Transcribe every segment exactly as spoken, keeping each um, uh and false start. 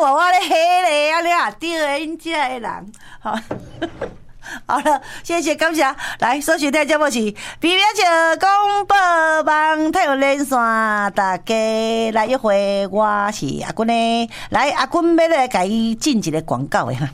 我我咧黑咧啊，你啊对的，因这的人，好。好了，谢谢感谢。来，所收听的节目是《比表笑广播网》体育连线，大家来一回，我是阿君呢。来，阿君要来给伊进一个广告的哈。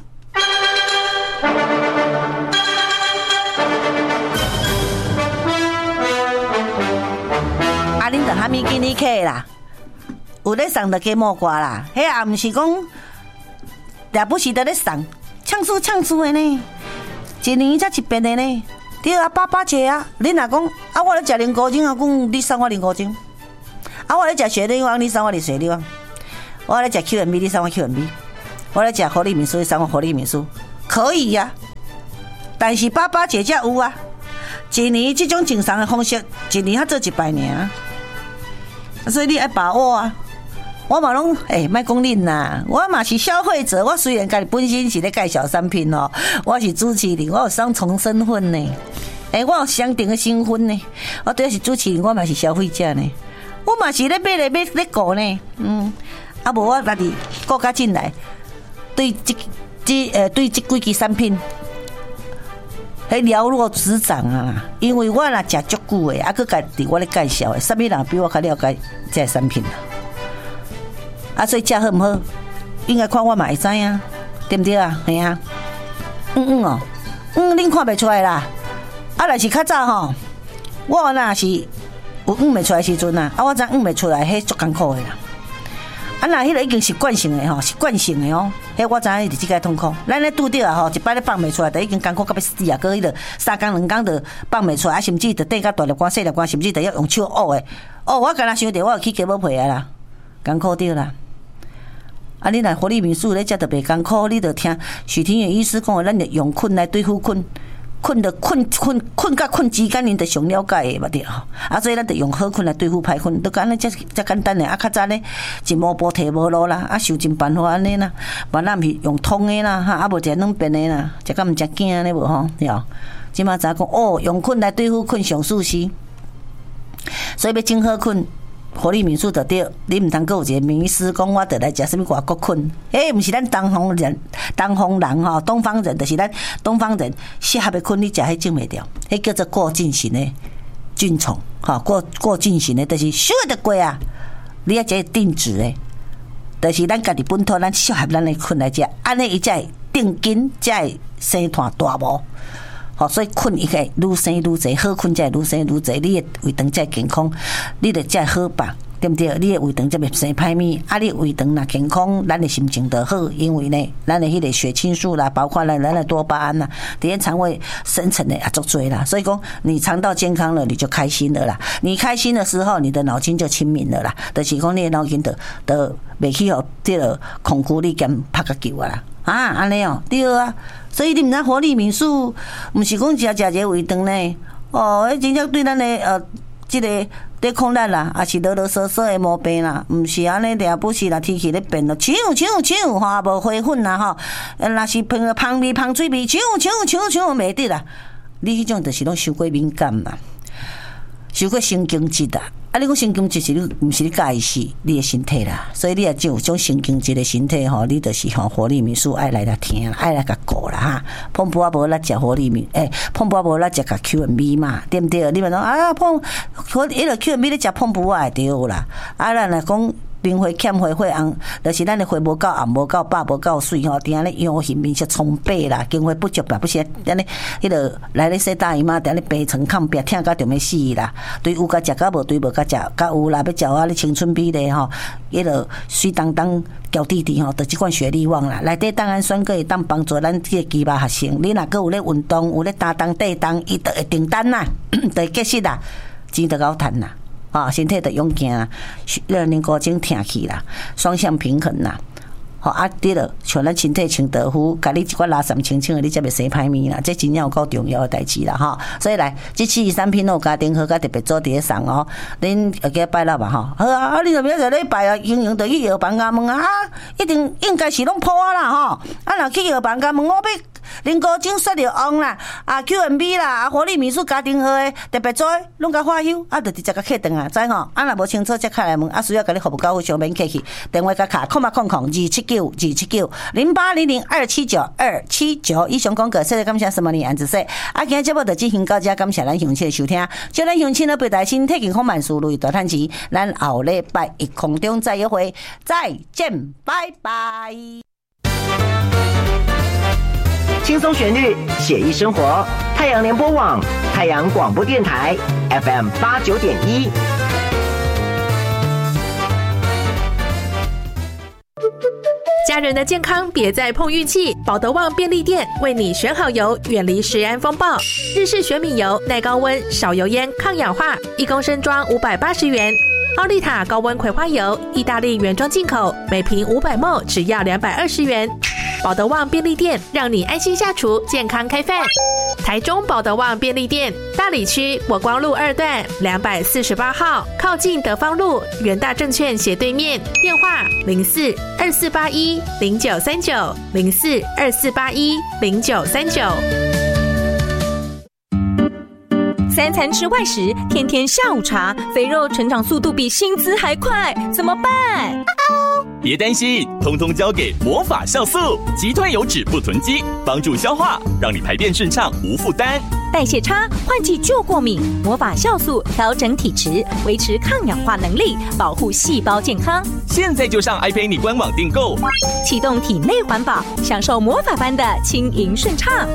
啊，恁着哈咪今日客啦，有咧送着鸡毛瓜啦，迄也毋是讲，也不是得咧送，呛输呛输的呢。一年才一遍的呢，对啊，八八节啊，恁若讲啊，我咧食菱膏精啊，讲你送我菱膏精，啊，我咧食雪梨王，你送我雪梨王，我咧食 Q M B， 你送我 Q M B， 我咧食活力敏素，你送我活力敏素，可以呀、啊，但是八八节才有啊，一年这种正常的方式，一年还做一百年啊，所以你要把握啊。我嘛拢诶，莫讲恁啦，我嘛是消费者。我虽然家己本身是咧介绍产品哦，我是主持人，我有双重身份呢。诶、欸，我有相同的身份呢。我对是主持人，我嘛是消费者呢。我嘛是咧买咧买咧顾呢。嗯，啊无我家己顾较进来，对这这呃对这几支产品，迄了若指掌啊。因为我若食足久诶，啊，佮家己我咧介绍诶，啥物人比我较了解这产品啊？啊，所以食好唔好，应该看我嘛会知啊，对不对啊？系啊，嗯嗯哦，嗯，恁看袂出来啦。啊，若是较早吼，我若是有嗯袂出来时阵啊，啊，我知嗯袂出来，迄足艰苦的啦。啊，若迄个已经习惯性的吼，习惯性的哦，迄我知影是即个痛苦。咱咧拄着啊吼，一摆咧放袂出来，就已经艰苦到要死啊！搁迄个三工两工就放袂出来，啊，甚至就缀甲大粒光、细粒光，甚至就要用手握的。哦，我敢若想着我有去加要赔啊啦，艰苦着啦。啊，你来活力民宿咧，才特别艰苦，你着听许廷远医师讲，咱着用困来对付困，困的困困困甲困之间，恁着上了解的嘛对吼。啊，所以咱着用好困来对付歹困，都安尼才才简单的。啊，较早咧一毛布提无路啦，啊，想尽办法安尼啦，万咱毋是用通的啦，哈，啊无食两遍的啦，食甲毋食惊咧无吼，对吼。即马知影讲哦，用困来对付困上舒适，所以要整好困。活力民宿就对，你唔通阁有一个迷思，讲我得来食什么外国菌？诶，毋是咱东方人，东方人吼，东方人就是咱东方人适合的菌，你食迄整袂掉，迄叫做过境型的菌虫，吼，过过境型的，就是小得过啊，你要食定植的，就是咱家己本土，咱适合咱的菌来食，安尼伊才会定根，才会生团大毛。好，所以菌伊个愈生愈侪，好菌才会愈生愈侪，你的胃肠才会健康，你的才会好办，对不对？你的胃肠才袂生歹物，啊，你胃肠若健康，咱的心情就好，因为呢，咱的迄个血清素啦，包括咱咱的多巴胺啦，伫咧肠胃生成的也足多啦，所以讲你肠道健康了，你就开心了啦。你开心的时候，你的脑筋就清明了啦，就是讲你的脑筋就就袂去互这个恐惧力兼拍个球啊啦。啊，安尼哦，对啊，所以你毋知活力民宿，毋是讲食食一个胃肠呢，哦，迄真正对咱的呃，即、这个抵抗力啦，也是啰啰嗦嗦的毛病啦，毋是安尼俩不是啦，天气咧变咯，抢抢抢吼，无花粉啦吼，若是喷芳味、芳水味，抢抢抢抢袂得啦，你迄种就是拢伤过敏感嘛，伤过神经质啦。啊！你讲神经质是你，毋是你介意是你的身体啦，所以你也就有种神经质的身体吼，你就是吼活力民宿爱来来听，爱来甲顾啦哈。碰不啊无来食活力民，诶、欸，碰不啊无来食甲 Q M B 嘛，对不对？你们讲啊碰，迄个 Q M B 咧食碰不啊会对啦，啊咱来讲。冰花欠花花红，就是咱的花无够红，无够饱，无够水吼，定安尼阳性面色苍白啦，经花不足吧，不是安尼，迄个来咧洗大姨妈，定安尼白床抗病，疼甲就要死啦。对有甲食，甲无对无甲食，甲有啦，要食啊，咧青春美丽吼，迄个水当当娇弟弟吼，就即款血力旺啦。内底档氨酸可以当帮助咱这个肌肉合成。你若个有咧运动，有咧打动地动，伊就会订单啦，就会结实啦，钱就够赚啦。啊，身体就勇健啦，让人高精挺起啦，双向平衡啦。好啊，对了，像咱身体清道夫，甲你一寡垃圾清清的，你才袂生歹物啦。这真正有够重要的代志啦，哈。所以来，这次产品哦，家庭好，甲特别做伫送哦。恁下个拜六吧，哈。好啊，啊，你就明仔礼拜啊，经营就去药房甲问啊，一定应该是拢破啊啦，吼。啊，若去药房甲问，我要恁高种雪着旺啦，啊 Q M B 啦，啊活力米素家庭号的特别做的，拢甲花休，啊，就直接甲客转啊，知吼？啊，若无清楚，则开来问，啊，需要甲你服务交付上免客气，电话甲卡，空八空空二七九二七九零八零零二七九二七九。以上广告，谢谢感谢什么你安子说，啊，今日节目就进行到这，感谢咱乡亲的收听，祝咱乡亲呢，北大身体健康万事如意大赚钱，咱后礼拜一空中再约会，再见，拜拜。 轻松旋律，写意生活。太阳联播网，太阳广播电台 F M 八九点一。 家人的健康别再碰运气，保德旺便利店为你选好油，远离食安风暴。日式玄米油，耐高温，少油烟，抗氧化，一公升装五百八十元。奥利塔高温葵花油，意大利原装进口，每瓶五百毫升只要两百二十元。保德旺便利店让你安心下厨，健康开饭。台中保德旺便利店大里区国光路二段两百四十八号，靠近德芳路元大证券斜对面，电话零四二四八一零九三九零四二四八一零九三九。 三餐吃外食，天天下午茶，肥肉成长速度比薪资还快，怎么办？ 别担心，通通交给魔法酵素，击退油脂不囤积，帮助消化，让你排便顺畅无负担。 代谢差，换季就过敏，魔法酵素调整体质，维持抗氧化能力，保护细胞健康。 现在就上 iPay 官网订购， 启动体内环保，享受魔法般的轻盈顺畅。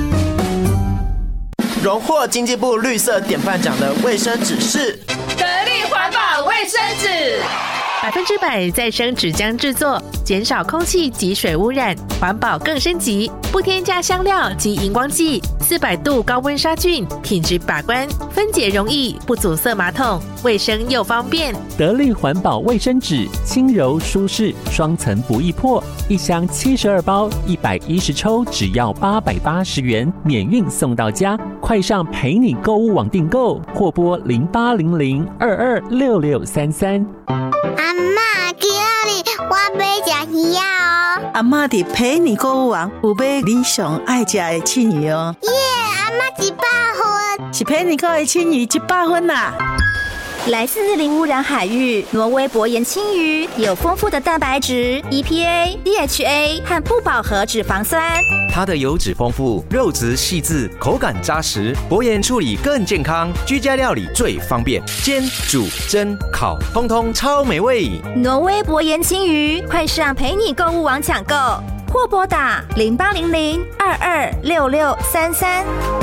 荣获经济部绿色典范奖的卫生纸是得力环保卫生纸， 百分之百再生纸浆制作，减少空气及水污染，环保更升级，不添加香料及荧光剂，四百度高温杀菌，品质把关，分解容易，不阻塞马桶，卫生又方便。 得力环保卫生纸，轻柔舒适，双层不易破，一箱七十二包，一百一十抽，只要八百八十元，免运送到家。快上陪你购物网订购，或拨零八零零二二六六三三。 阿嬷，今日我要吃鱼啊哦！ 阿嬷伫陪你购物网有买你上爱吃的青鱼哦。 耶，阿嬷一百分， 是陪你购的青鱼一百分啦。 来自零污染海域，挪威薄盐青鱼有丰富的蛋白质、E P A、D H A 和不饱和脂肪酸。 它的油脂丰富，肉质细致，口感扎实，薄盐处理更健康，居家料理最方便，煎、煮、蒸、烤，通通超美味。 挪威薄盐青鱼，快上陪你购物网抢购，或拨打零八零零二二六六三三。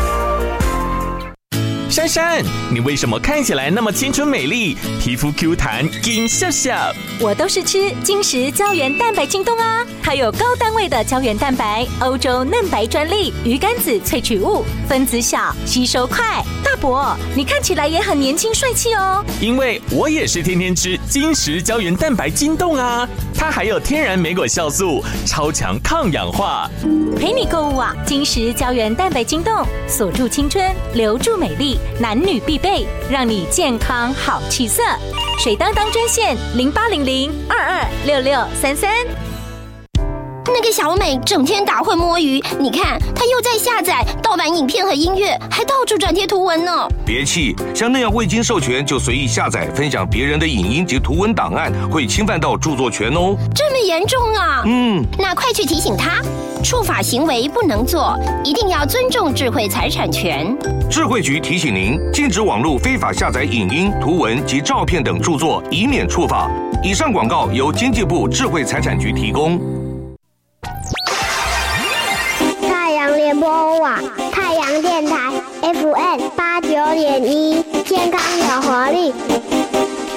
珊珊，你为什么看起来那么青春美丽，皮肤 Q 弹，金笑笑？ 我都是吃金石胶原蛋白晶冻啊，它有高单位的胶原蛋白，欧洲嫩白专利，鱼肝子萃取物，分子小，吸收快。大伯，你看起来也很年轻帅气哦。 因为我也是天天吃金石胶原蛋白晶冻啊，它还有天然莓果酵素，超强抗氧化。 陪你购物啊，金石胶原蛋白晶冻，锁住青春，留住美丽。男女必备，让你健康好气色。水当当专线零八零零二二六六三三。 那个小美整天打混摸鱼，你看她又在下载盗版影片和音乐，还到处转贴图文呢。 别气，像那样未经授权就随意下载分享别人的影音及图文档案，会侵犯到著作权哦。 这么严重啊？ 嗯， 那快去提醒她，触法行为不能做，一定要尊重智慧财产权。 智慧局提醒您，禁止网络非法下载影音、图文及照片等著作，以免触法。以上广告由经济部智慧财产局提供。 太阳联播网，太阳电台 F M 八九点一，健康有活力。